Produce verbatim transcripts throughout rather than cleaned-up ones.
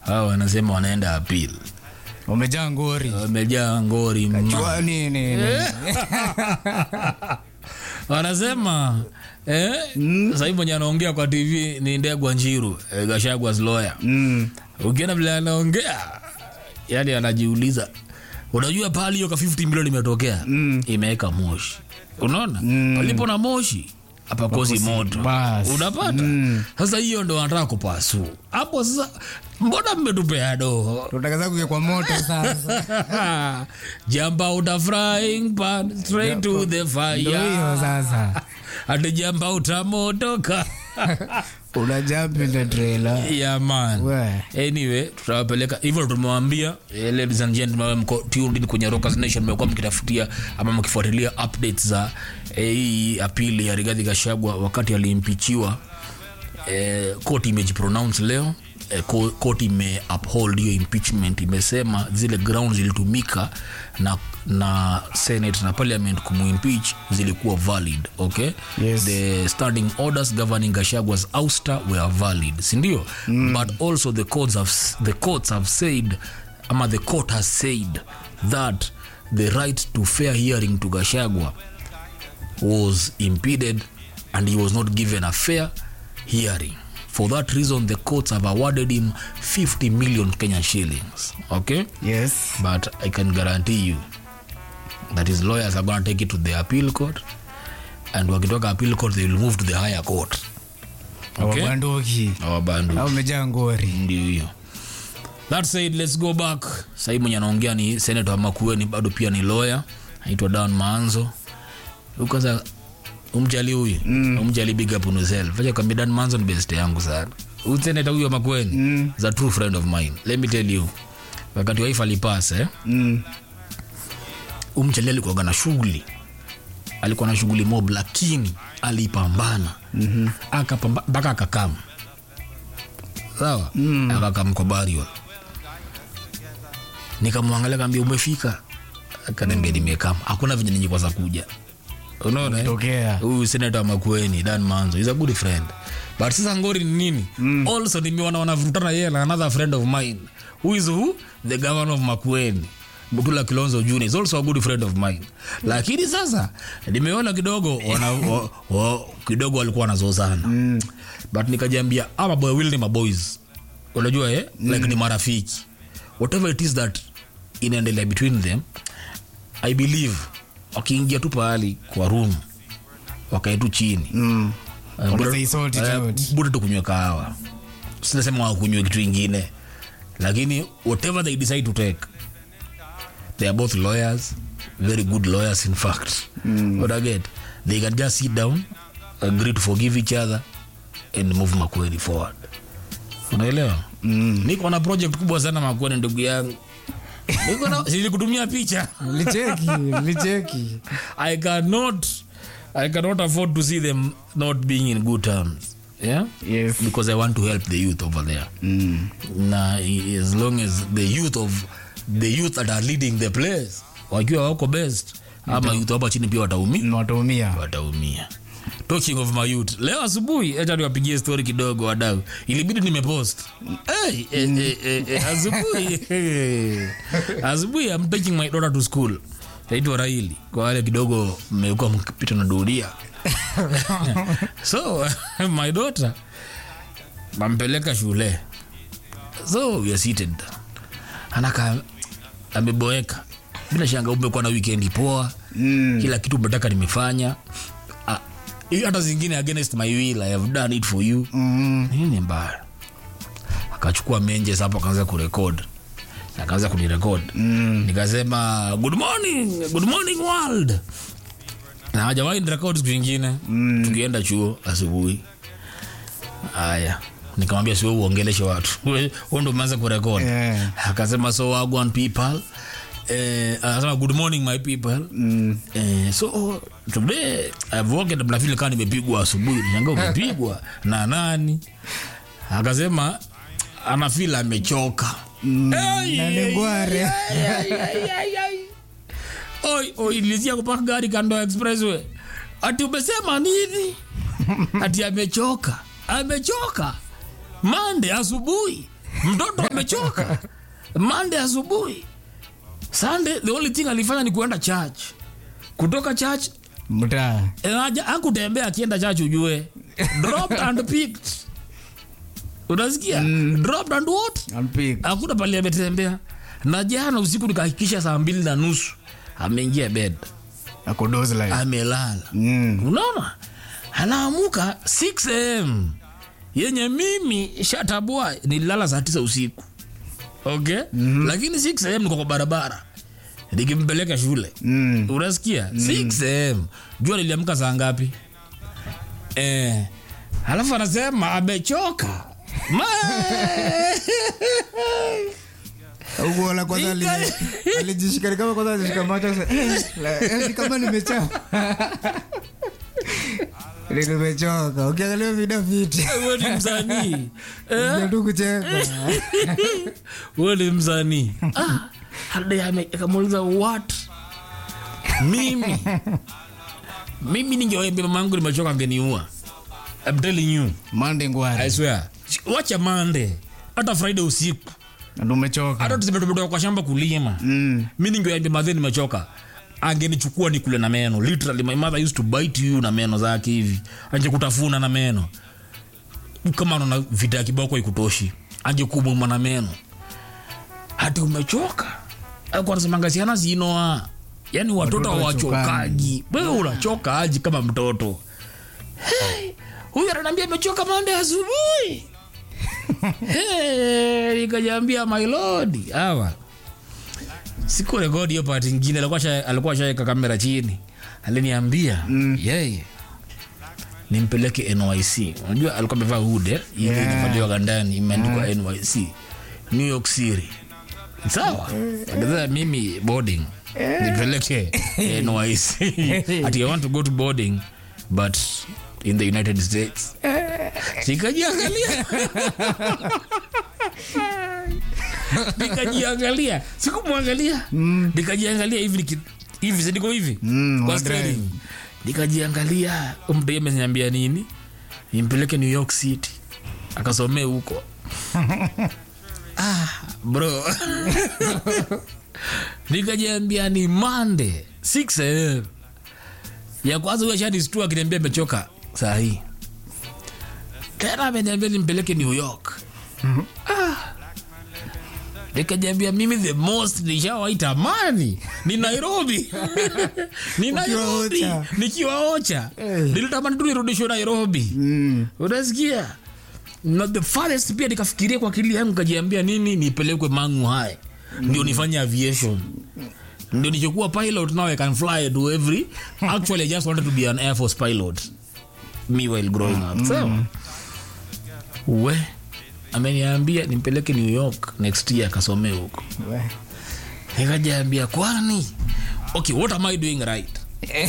hao wanasema wanaenda appeal. Wamejaa ngori. Wamejaa ngori. Kachua nini? Wanasema eh mm. Sasa hivi anaongea kwa T V ni Ndegwa Njiru, eh, Gachagwa's lawyer. Mm. Ukiona vile anaongea yani anajiuliza unajua pale hiyo ka fifty milioni imetokea mm. imeweka moshi. Unaona? Mm. Palipo na moshi hapa kosi moto. Unapata? Mm. Sasa hiyo ndo wanataka kupasu. Hapo sasa mbona mmetupea do? Tutakaza kuja kwa moto sasa. Jump out of frying pan straight to the fire. Ndio sasa. Ati jump out of motoka. Una jump in the trailer. Yeah man. We. Anyway, tutawapeleka hivyo tumemwambia eh, ladies and gentlemen mko tuned in kwenye Rockers Nation, mmekuwa mkitafutia ama mkifuatilia updates za hii eh, appeal ya Rigathi Gachagua wakati alimpichiwa. Eh, court imejipronounce leo. Eh, court ime uphold hiyo impeachment, imesema zile grounds zilitumika na na Senate na Parliament kumuimpeach zilikuwa valid. Okay? Yes. The standing orders governing Gachagwa's ouster were valid, si ndio? Mm. But also the courts have the courts have said ama the court has said that the right to fair hearing to Gachagua was impeded and he was not given a fair hearing. For that reason, the courts have awarded him fifty million Kenyan shillings. Okay? Yes. But I can guarantee you that his lawyers are going to take it to the appeal court, and wakitoka appeal court, they will move to the higher court. Okay? Wabandoki. Wabandoki. Au mejaa ngori. Ndio hiyo. That said, let's go back. Sasa mwenye anaongea ni Senator Makueni, bado pia ni lawyer. Anaitwa Dan Manzo. Ukaza umjali huyu, mm. umjali big up on yourself. Acha kwambia Dan Manzo ni best yangu sana. Huyu Senator huyu Makueni mm. is a true friend of mine. Let me tell you. Wakati wife alipasa eh. Mm. Umjali alikuwa na shughuli. Alikuwa na shughuli mob lakini alipambana. Mhm. Mm Akapambana mpaka akakam. Sawa? Mm. Akakam kwa burial. Nikamwangalia kaambia umefika. Akaniambia nimekam. Hakuna venye ninyi kwanza kuja. Unaona tokea huyu Senator Makueni Dan Manzo is a good friend, but sasa ngori ni nini? Mm. Also nimeona wanavutana yeye na another friend of mine who is who the governor of Makueni, Mutula Kilonzo Junior is also a good friend of mine. Lakini sasa nimeona kidogo wana o, o, kidogo walikuwa wanazozana. Mm. But nikajiambia ama boy will ni my boys, unajua eh mm. like ni marafiki, whatever it is that inaendelea between them. I believe wakiingia tu pahali kwa room wakaetu chini mm. uh, bure tu kunywa kahawa, sinasema wakunywa kitu ingine, lakini whatever they decide to take, they are both lawyers, very good lawyers in fact. Mm. What I get, they can just sit down, agree to forgive each other and move Makueni forward. Unaelewa? Mm. Niko na project kubwa sana Makueni ndugu yangu. Niko na silikutumia picha. Licheki, licheki. I cannot I cannot afford to see them not being in good terms. Yeah? Yes. Because I want to help the youth over there. Mm. Na as long as the youth of the youth that are leading the place wakiwa wako best, ama youth hapa chini pia wataumia. Wataumia. Wataumia. Talking of my youth, leo asubuhi acha niwapigie story kidogo wadau. Ilibidi nimepost. Hey, eh, eh, eh, eh, asubuhi. Asubuhi I'm taking my daughter to school. Naitwa Raili. Kwa wale kidogo mmekuwa mkipita na dunia. So, my daughter mampeleka shule. So, we are seated. Anaka ameboeka. Bila shanga umekuwa na weekend poa. Mm. Kila kitu umetaka nimefanya. Hata zingine against my will, I have done it for you. Mm. Nini mbaya? Akachukua menje hapo akaanza kurecord. Akaanza kunirecord. Mm. Nikasema good morning, good morning world. Na hajawahi record siku nyingine. Mm. Tukienda chuo asubuhi. Haya. Nikamwambia sio uongeleshe watu. Wewe ndo umeanza kurecord. Yeah. Akasema so wagwan people. Eh, uh, good morning my people. Mm. Eh, so today I've woken up na feel kama nimepigwa asubuhi. Nanga umepigwa na nani? Akasema ana feel amechoka. Mm. Na ngware. Oi, oi nilizia kupaka gari kando ya expressway. Ati umesema nini? Ati amechoka. Amechoka. Mande asubuhi. Mtoto amechoka. Monday asubuhi. Sunday the only thing alifanya ni kuenda church. Kutoka church Mtaa. Elaja hakutembea akienda church ujue. Dropped and picked. Unasikia? Mm. Dropped and what? Unpick. Hakuta pale ametembea. Na jana usiku nikahakikisha saa mbili na nusu ameingia bed. Akodoze like. Amelala. Mm. Unaona? Anaamuka six a m yenye mimi shatabua nilala saa tisa usiku. Okay? Mm-hmm. Lakini six a m niko kwa barabara. Nikimpeleka shule. Mm. Unasikia? Mm. six a m Jua niliamka saa ngapi? Eh. Halafu anasema amechoka. Uko wala kwanza ali alijishika kama kwanza alishika macho eh kama nimechoka. Ile nimechoka. Ukiangalia video viti. Wewe ni msanii. Eh? Ndio kucheka. Wewe ni msanii. Ah, hadi akamuuliza what? Mimi. Mimi ningewaambia mamangu nimechoka angeniua. I'm telling you. Monday ngwari. I swear. Wacha Monday. Hata Friday usiku. Ndio umechoka. Hata tuseme kwa shamba kulima. Mm. Mimi ningewaambia madheni nimechoka. Angenichukua nikule na meno. Literally my mother used to bite you na meno zake hivi. Angekutafuna na meno. Kama unaona vita ya kiboko ikutoshi. Angekubwa na meno. Hadi umechoka. Alikuwa anasemanga siana zinoa. Yaani watoto hawachokaji. Wewe unachoka aje kama mtoto. Hey, huyu ananiambia amechoka Monday asubuhi. Hey, nikajambia my lord, hawa. Siku rekodi hiyo part nyingine alikuwa sha, alikuwa shaweka kamera chini. Aliniambia, mm. yeye nimpeleke N Y C. Unajua alikuwa amevaa hood eh, ile yeah. Inafanywa ndani imeandikwa N Y C. New York City. Sawa? Ndio mimi boarding. Nipeleke N Y C. Ati I want to go to boarding but in the United States. Sikajiangalia. Nikajiangalia. Sikumwangalia. Mm. Nikajiangalia hivi hivi zidiko hivi. Mm, kwa steering. Nikajiangalia. Mtu yeye ameniambia nini? Nimpeleke New York City. Akasomee huko. Ah, bro. Nikajiambia ni Monday six a m ya kwanza huyo shadi stua akiniambia amechoka saa hii. Tena ameniambia nimpeleke New York. Mm-hmm. Ah. Nikajiambia mimi the most nishawaita mani ni Nairobi. Ni Nairobi. Nikiwa Ocha. Hey. Nilitamani tu nirudishwe Nairobi. Mm. Unasikia? Na the farthest pia nikafikiria kwa akili yangu kajiambia nini nipelekwe Mangu High. Mm. Ndio nifanye aviation. Ndio nichukua pilot now I can fly to every. Actually I just wanted to be an Air Force pilot. Me while growing up. Mm. So, we ameniambia nimpeleke New York next year akasomee huko. We nikajiambia kwani okay what am I doing right?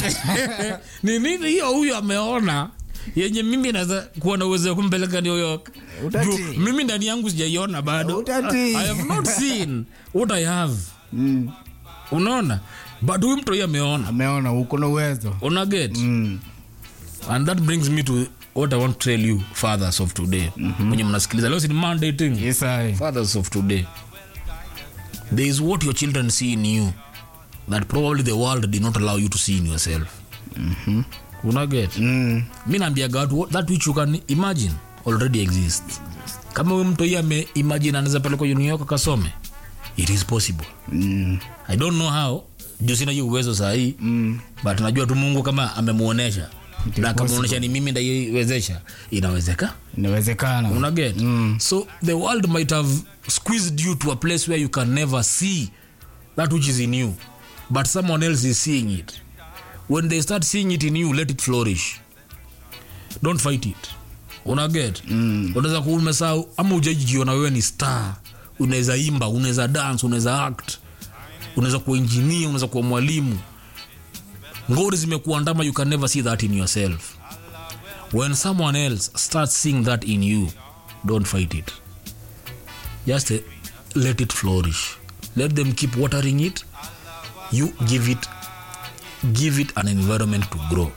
Ni nini hiyo huyu ameona yenye mimi naweza kuwa na uwezo wa kumpeleka New York? Ju, mimi ndani yangu sijaiona bado. I, I have not seen what I have. Mm. Unaona? But huyu mtu yeye ameona. Ameona uko na uwezo. Una get? Mm. And that brings me to what I want to tell you fathers of today. Mm-hmm. When you mnasikiliza leo ni Monday thing. Yes I. Fathers of today. There is what your children see in you that probably the world did not allow you to see in yourself. Mhm. Una get? Mm. Mimi naambia God that which you can imagine already exists. Kama wewe mtu yeye imagine anaweza pale kwa New York akasome. It is possible. Mm. I don't know how. Ndio sina hiyo uwezo sahi. Mm. But najua tu Mungu kama amemuonesha. Na kama unaonesha ni mimi ndaiwezesha inawezeka. Inawezekana. Una get? Mm. So the world might have squeezed you to a place where you can never see that which is in you. But someone else is seeing it. When they start seeing it in you, let it flourish. Don't fight it. Una get? Mm. Unaweza kuumesahau ama ujajijiona wewe ni star. Unaweza imba, unaweza dance, unaweza act. Unaweza kuwa engineer, unaweza kuwa mwalimu. Ngori zimekuandama, you can never see that in yourself. When someone else starts seeing that in you, don't fight it. Just uh, let it flourish. Let them keep watering it. You give it give it an environment to grow.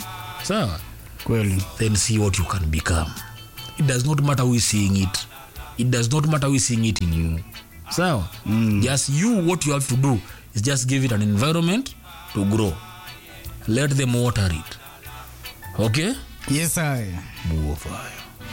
So, Kweli. Then see what you can become. It does not matter who is seeing it. it does not matter we seeing it in you. So mm. just you, what you have to do is just give it an environment to grow. Let them water it. Okay? Yes, I. Buo fire.